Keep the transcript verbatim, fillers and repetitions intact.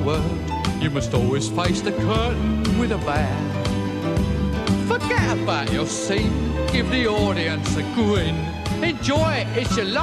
word. You must always face the curtain with a bow. Forget about your scene, give the audience a grin. Enjoy it, it's your life.